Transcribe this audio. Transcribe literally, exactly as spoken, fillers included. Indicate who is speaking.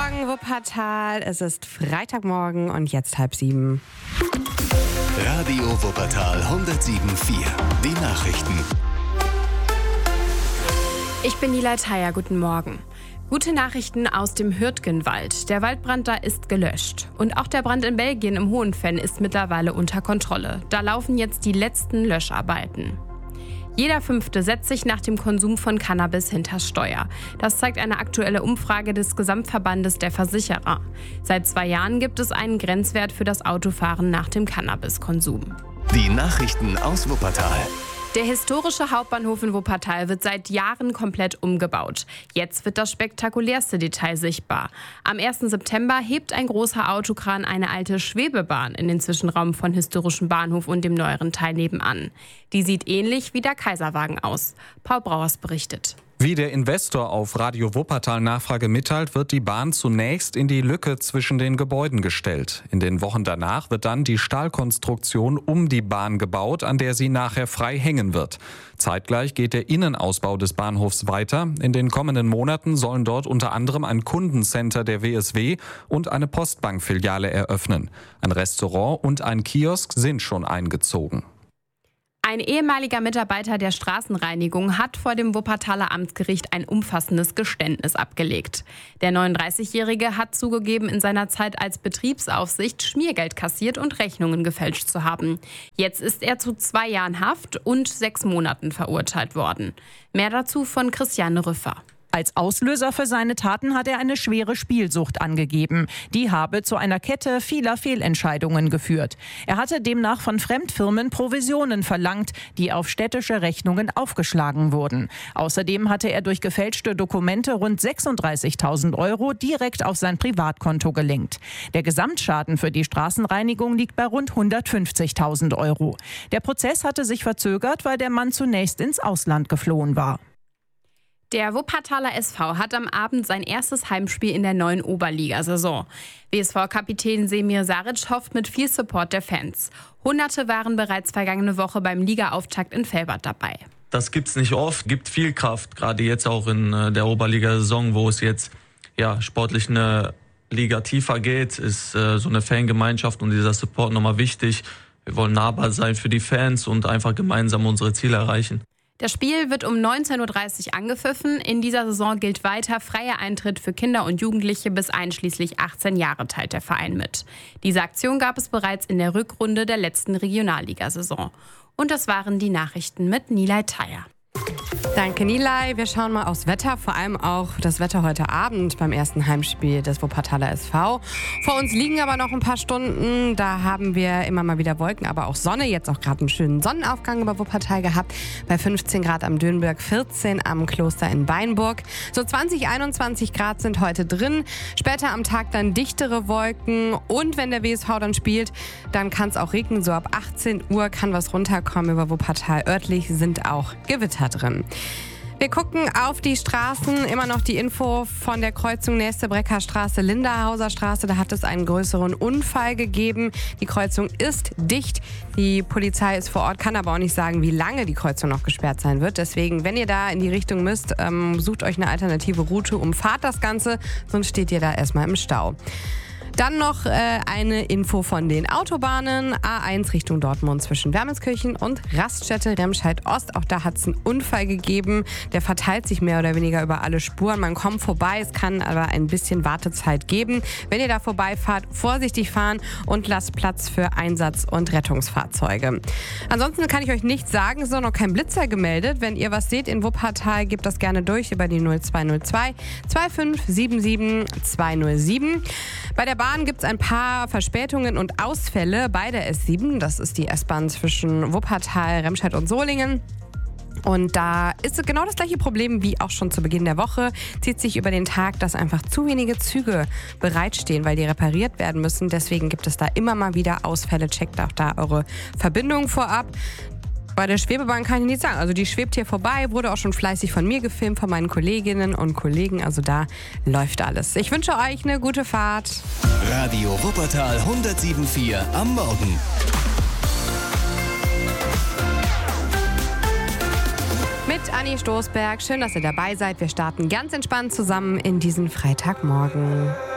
Speaker 1: Morgen, Wuppertal. Es ist Freitagmorgen und jetzt halb sieben.
Speaker 2: Radio Wuppertal hundertsieben Komma vier. Die Nachrichten.
Speaker 3: Ich bin Nilay Teier, guten Morgen. Gute Nachrichten aus dem Hürtgenwald. Der Waldbrand da ist gelöscht. Und auch der Brand in Belgien im Hohenfenn ist mittlerweile unter Kontrolle. Da laufen jetzt die letzten Löscharbeiten. Jeder Fünfte setzt sich nach dem Konsum von Cannabis hinters Steuer. Das zeigt eine aktuelle Umfrage des Gesamtverbandes der Versicherer. Seit zwei Jahren gibt es einen Grenzwert für das Autofahren nach dem Cannabiskonsum.
Speaker 2: Die Nachrichten aus Wuppertal.
Speaker 3: Der historische Hauptbahnhof in Wuppertal wird seit Jahren komplett umgebaut. Jetzt wird das spektakulärste Detail sichtbar. Am ersten September hebt ein großer Autokran eine alte Schwebebahn in den Zwischenraum von historischem Bahnhof und dem neueren Teil nebenan. Die sieht ähnlich wie der Kaiserwagen aus. Paul Brauers berichtet.
Speaker 4: Wie der Investor auf Radio Wuppertal Nachfrage mitteilt, wird die Bahn zunächst in die Lücke zwischen den Gebäuden gestellt. In den Wochen danach wird dann die Stahlkonstruktion um die Bahn gebaut, an der sie nachher frei hängen wird. Zeitgleich geht der Innenausbau des Bahnhofs weiter. In den kommenden Monaten sollen dort unter anderem ein Kundencenter der W S W und eine Postbankfiliale eröffnen. Ein Restaurant und ein Kiosk sind schon eingezogen.
Speaker 3: Ein ehemaliger Mitarbeiter der Straßenreinigung hat vor dem Wuppertaler Amtsgericht ein umfassendes Geständnis abgelegt. Der neununddreißigjährige hat zugegeben, in seiner Zeit als Betriebsaufsicht Schmiergeld kassiert und Rechnungen gefälscht zu haben. Jetzt ist er zu zwei Jahren Haft und sechs Monaten verurteilt worden. Mehr dazu von Christiane Rüffer.
Speaker 5: Als Auslöser für seine Taten hat er eine schwere Spielsucht angegeben. Die habe zu einer Kette vieler Fehlentscheidungen geführt. Er hatte demnach von Fremdfirmen Provisionen verlangt, die auf städtische Rechnungen aufgeschlagen wurden. Außerdem hatte er durch gefälschte Dokumente rund sechsunddreißigtausend Euro direkt auf sein Privatkonto gelenkt. Der Gesamtschaden für die Straßenreinigung liegt bei rund hundertfünfzigtausend Euro. Der Prozess hatte sich verzögert, weil der Mann zunächst ins Ausland geflohen war.
Speaker 3: Der Wuppertaler S V hat am Abend sein erstes Heimspiel in der neuen Oberligasaison. W S V-Kapitän Semir Saric hofft mit viel Support der Fans. Hunderte waren bereits vergangene Woche beim Ligaauftakt in Velbert dabei.
Speaker 6: Das gibt's nicht oft, gibt viel Kraft, gerade jetzt auch in der Oberligasaison, wo es jetzt ja sportlich eine Liga tiefer geht, ist äh, so eine Fangemeinschaft und dieser Support nochmal wichtig. Wir wollen nahbar sein für die Fans und einfach gemeinsam unsere Ziele erreichen.
Speaker 3: Das Spiel wird um neunzehn Uhr dreißig angepfiffen. In dieser Saison gilt weiter freier Eintritt für Kinder und Jugendliche bis einschließlich achtzehn Jahre, teilt der Verein mit. Diese Aktion gab es bereits in der Rückrunde der letzten Regionalligasaison. Und das waren die Nachrichten mit Nilay Teier.
Speaker 1: Danke, Nilay. Wir schauen mal aufs Wetter, vor allem auch das Wetter heute Abend beim ersten Heimspiel des Wuppertaler S V. Vor uns liegen aber noch ein paar Stunden. Da haben wir immer mal wieder Wolken, aber auch Sonne. Jetzt auch gerade einen schönen Sonnenaufgang über Wuppertal gehabt. Bei fünfzehn Grad am Dönberg, vierzehn am Kloster in Beinburg. So zwanzig, einundzwanzig Grad sind heute drin. Später am Tag dann dichtere Wolken. Und wenn der W S V dann spielt, dann kann es auch regnen. So ab achtzehn Uhr kann was runterkommen über Wuppertal. Örtlich sind auch Gewitter drin. Wir gucken auf die Straßen, immer noch die Info von der Kreuzung Nächste Brecker Straße, Linderhauser Straße. Da hat es einen größeren Unfall gegeben. Die Kreuzung ist dicht. Die Polizei ist vor Ort, kann aber auch nicht sagen, wie lange die Kreuzung noch gesperrt sein wird. Deswegen, wenn ihr da in die Richtung müsst, ähm, sucht euch eine alternative Route, umfahrt das Ganze, sonst steht ihr da erstmal im Stau. Dann noch äh, eine Info von den Autobahnen. A eins Richtung Dortmund zwischen Wermelskirchen und Raststätte Remscheid-Ost. Auch da hat es einen Unfall gegeben. Der verteilt sich mehr oder weniger über alle Spuren. Man kommt vorbei, es kann aber ein bisschen Wartezeit geben. Wenn ihr da vorbeifahrt, vorsichtig fahren und lasst Platz für Einsatz- und Rettungsfahrzeuge. Ansonsten kann ich euch nichts sagen, es ist auch noch kein Blitzer gemeldet. Wenn ihr was seht in Wuppertal, gebt das gerne durch über die null zwei null zwei zwei fünf sieben sieben zwei null sieben. Bei der Bahn gibt es ein paar Verspätungen und Ausfälle bei der S sieben. Das ist die S-Bahn zwischen Wuppertal, Remscheid und Solingen. Und da ist genau das gleiche Problem wie auch schon zu Beginn der Woche. Zieht sich über den Tag, dass einfach zu wenige Züge bereitstehen, weil die repariert werden müssen. Deswegen gibt es da immer mal wieder Ausfälle. Checkt auch da eure Verbindung vorab. Bei der Schwebebahn kann ich nichts sagen. Also die schwebt hier vorbei, wurde auch schon fleißig von mir gefilmt, von meinen Kolleginnen und Kollegen. Also da läuft alles. Ich wünsche euch eine gute Fahrt.
Speaker 2: Radio Wuppertal hundertsieben Komma vier am Morgen.
Speaker 1: Mit Anni Stoßberg. Schön, dass ihr dabei seid. Wir starten ganz entspannt zusammen in diesen Freitagmorgen.